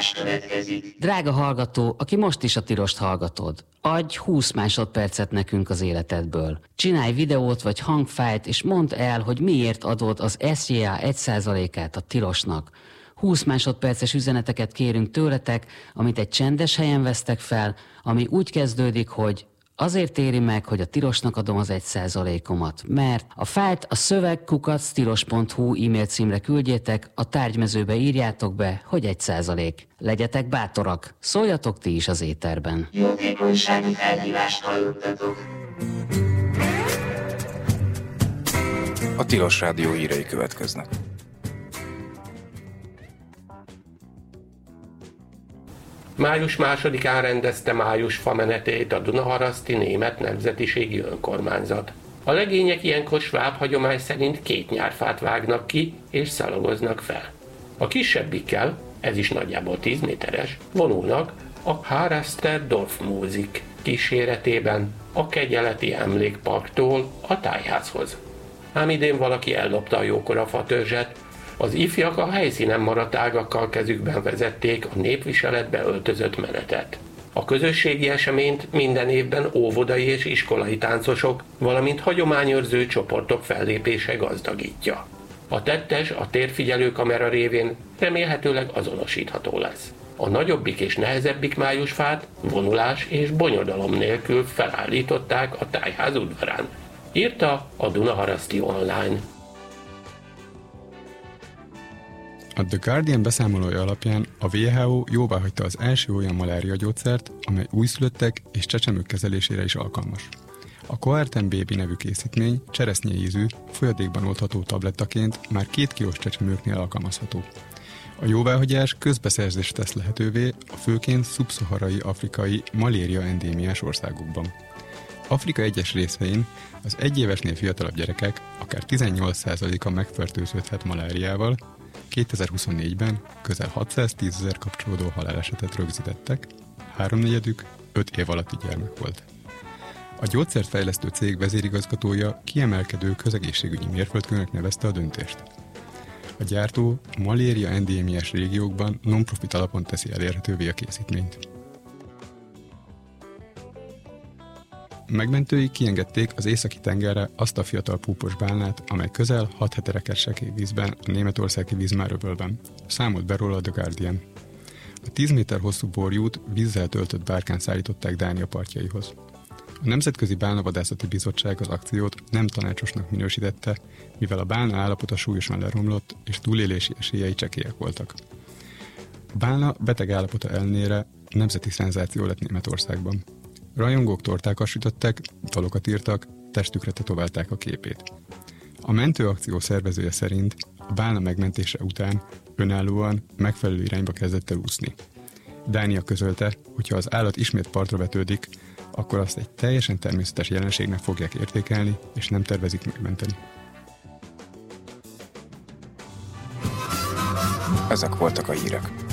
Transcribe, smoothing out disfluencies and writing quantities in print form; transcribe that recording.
ajánlás következik. Drága hallgató, aki most is a Tilost hallgatod, adj 20 másodpercet nekünk az életedből. Csinálj videót vagy hangfájlt, és mondd el, hogy miért adod az SZIA 1%-át a Tilosnak. 20 másodperces üzeneteket kérünk tőletek, amit egy csendes helyen vesztek fel, ami úgy kezdődik, hogy azért éri meg, hogy a Tilosnak adom az 1%-omat, mert a fájlt a szöveg@tilos.hu e-mail címre küldjétek, a tárgymezőbe írjátok be, hogy 1%. Legyetek bátorak, szóljatok ti is az éterben. Jótékonysági felhívást hallottatok. A Tilos Rádió hírei következnek. Május 2-án rendezte május famenetét a Dunaharaszti Német Nemzetiségi Önkormányzat. A legények ilyenkor sváb hagyomány szerint 2 nyárfát vágnak ki és szalagoznak fel. A kisebbikkel, ez is nagyjából 10 méteres, vonulnak a Haraszter Dorfmusik kíséretében a Kegyeleti Emlékparktól a tájházhoz. Ám idén valaki ellopta a jókora fatörzset. Az ifjak a helyszínen maradt ágakkal kezükben vezették a népviseletbe öltözött menetet. A közösségi eseményt minden évben óvodai és iskolai táncosok, valamint hagyományőrző csoportok fellépése gazdagítja. A tettes a térfigyelő kamera révén remélhetőleg azonosítható lesz. A nagyobbik és nehezebbik májusfát vonulás és bonyodalom nélkül felállították a tájház udvarán, írta a Dunaharaszti Online. A The Guardian beszámolója alapján a WHO jóváhagyta az első olyan maláriagyógyszert, amely újszülöttek és csecsemők kezelésére is alkalmas. A Coartem Baby nevű készítmény cseresznyeízű, folyadékban oldható tablettaként már 2 kilós csecsemőknél alkalmazható. A jóváhagyás közbeszerzést tesz lehetővé a főként szubszaharai afrikai malária endémiás országokban. Afrika egyes részein az 1 évesnél fiatalabb gyerekek akár 18%-a megfertőződhet maláriával. 2024-ben közel 610 000 kapcsolódó halálesetet rögzítettek, 3/4 5 év alatti gyermek volt. A gyógyszerfejlesztő cég vezérigazgatója kiemelkedő közegészségügyi mérföldkőnek nevezte a döntést. A gyártó a malária endémiás régiókban non-profit alapon teszi elérhetővé a készítményt. Megmentői kiengedték az északi tengerre azt a fiatal púpos bálnát, amely közel 6 hete rekedt sekély vízben a németországi Wismar-öbölben. Számolt be róla a The Guardian. A 10 méter hosszú borjút vízzel töltött bárkán szállították Dánia partjaihoz. A Nemzetközi Bálnavadászati Bizottság az akciót nem tanácsosnak minősítette, mivel a bálna állapota súlyosan leromlott és túlélési esélyei csekélyek voltak. A bálna beteg állapota ellenére nemzeti szenzáció lett Németországban. Rajongók tortákat sütöttek, dalokat írtak, testükre tetoválták a képét. A mentőakció szervezője szerint a bálna megmentése után önállóan megfelelő irányba kezdett el úszni. Dánia közölte, hogy ha az állat ismét partra vetődik, akkor azt egy teljesen természetes jelenségnek fogják értékelni, és nem tervezik megmenteni. Ezek voltak a hírek.